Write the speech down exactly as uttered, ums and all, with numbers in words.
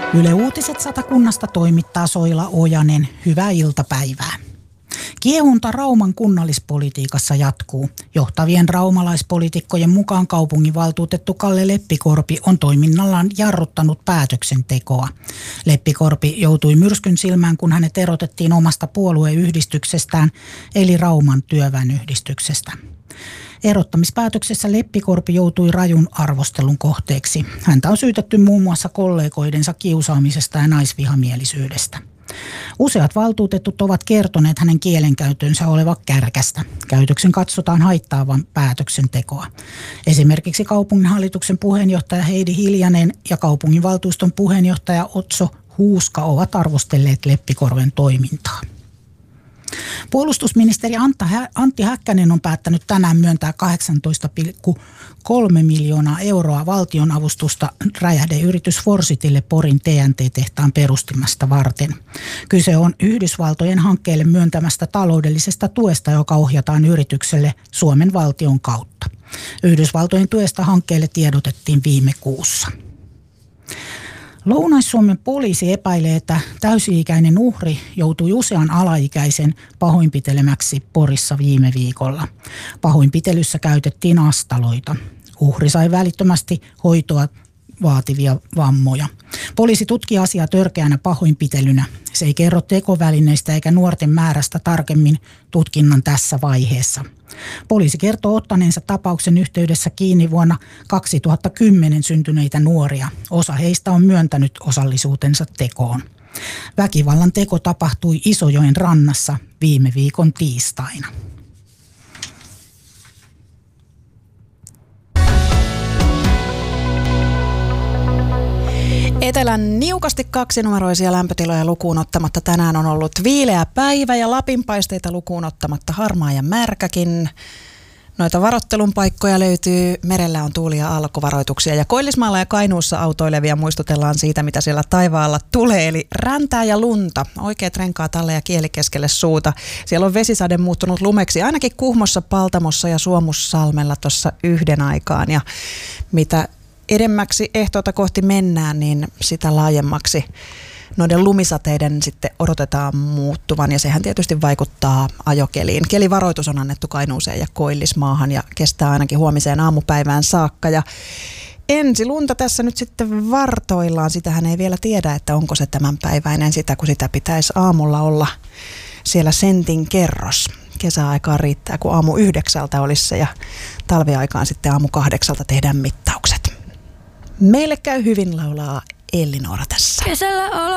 Yle Uutiset Satakunnasta toimittaa Soila Ojanen. Hyvää iltapäivää. Kiehunta Rauman kunnallispolitiikassa jatkuu. Johtavien raumalaispoliitikkojen mukaan kaupunginvaltuutettu Kalle Leppikorpi on toiminnallaan jarruttanut päätöksentekoa. Leppikorpi joutui myrskyn silmään, kun hänet erotettiin omasta puolueyhdistyksestään, eli Rauman työväenyhdistyksestä. Erottamispäätöksessä Leppikorpi joutui rajun arvostelun kohteeksi. Häntä on syytetty muun muassa kollegoidensa kiusaamisesta ja naisvihamielisyydestä. Useat valtuutetut ovat kertoneet hänen kielenkäytönsä olevan kärkästä. Käytöksen katsotaan haittaavan päätöksentekoa. Esimerkiksi kaupunginhallituksen puheenjohtaja Heidi Hiljanen ja kaupunginvaltuuston puheenjohtaja Otso Huuska ovat arvostelleet Leppikorven toimintaa. Puolustusministeri Antti Häkkänen on päättänyt tänään myöntää kahdeksantoista pilkku kolme miljoonaa euroa valtionavustusta räjähdeyritys Forsitille Porin T N T-tehtaan perustamista varten. Kyse on Yhdysvaltojen hankkeelle myöntämästä taloudellisesta tuesta, joka ohjataan yritykselle Suomen valtion kautta. Yhdysvaltojen tuesta hankkeelle tiedotettiin viime kuussa. Lounais-Suomen poliisi epäilee, että täysi-ikäinen uhri joutui usean alaikäisen pahoinpitelemäksi Porissa viime viikolla. Pahoinpitelyssä käytettiin astaloita. Uhri sai välittömästi hoitoa vaativia vammoja. Poliisi tutki asiaa törkeänä pahoinpitelynä. Se ei kerro tekovälineistä eikä nuorten määrästä tarkemmin tutkinnan tässä vaiheessa. Poliisi kertoo ottaneensa tapauksen yhteydessä kiinni vuonna kaksituhattakymmenen syntyneitä nuoria. Osa heistä on myöntänyt osallisuutensa tekoon. Väkivallan teko tapahtui Isojoen rannassa viime viikon tiistaina. Etelän niukasti kaksinumeroisia lämpötiloja lukuun ottamatta tänään on ollut viileä päivä ja Lapinpaisteita lukuun ottamatta harmaa ja märkäkin. Noita varoittelun paikkoja löytyy, merellä on tuuli- ja aallokkovaroituksia ja Koillismaalla ja Kainuussa autoilevia muistutellaan siitä, mitä siellä taivaalla tulee. Eli räntää ja lunta, oikeat renkaat alle ja kieli keskelle suuta. Siellä on vesisade muuttunut lumeksi ainakin Kuhmossa, Paltamossa ja Suomussalmella tuossa yhden aikaan. Ja mitä edemmäksi ehtoota kohti mennään, niin sitä laajemmaksi noiden lumisateiden sitten odotetaan muuttuvan ja sehän tietysti vaikuttaa ajokeliin. Kelivaroitus on annettu Kainuuseen ja Koillismaahan ja kestää ainakin huomiseen aamupäivään saakka. Ja ensi lunta tässä nyt sitten vartoillaan. Sitähän ei vielä tiedä, että onko se tämänpäiväinen sitä, kun sitä pitäisi aamulla olla siellä sentin kerros. Kesäaikaan riittää, kun aamu yhdeksältä olisi se ja talviaikaan sitten aamu kahdeksalta tehdään mittaukset. Meille käy hyvin laulaa Elli Noora tässä. Kesällä olo